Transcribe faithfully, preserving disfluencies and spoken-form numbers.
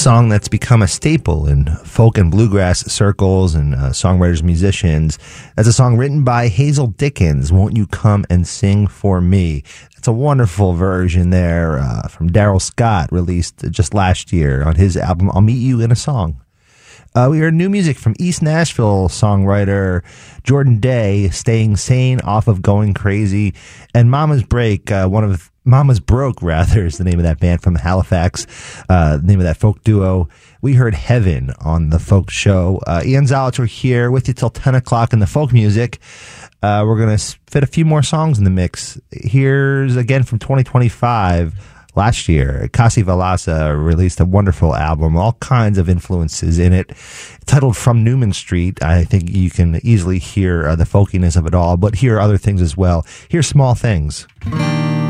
song that's become a staple in folk and bluegrass circles and uh, songwriters, musicians. That's a song written by Hazel Dickens, Won't You Come and Sing For Me. It's a wonderful version there uh, from Daryl Scott, released just last year on his album, I'll Meet You in a Song. Uh, we heard new music from East Nashville songwriter Jordan Day, Staying Sane off of Going Crazy, and Mama's Break, uh, one of Mama's Broke, rather, is the name of that band from Halifax, uh, the name of that folk duo. We heard Heaven on the folk show. Uh, Ian Zollitor here with you till ten o'clock in the folk music. Uh, we're going to fit a few more songs in the mix. Here's again from twenty twenty-five. Last year, Kasi Valasa released a wonderful album, all kinds of influences in it, titled From Newman Street. I think you can easily hear uh, the folkiness of it all, but hear other things as well. Here's Small Things.